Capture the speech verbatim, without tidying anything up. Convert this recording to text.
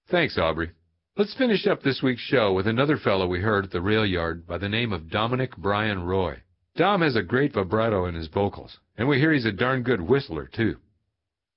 Thanks, Aubrey. Let's finish up this week's show with another fellow we heard at the rail yard by the name of Dominic Brian Roy. Dom has a great vibrato in his vocals, and we hear he's a darn good whistler, too.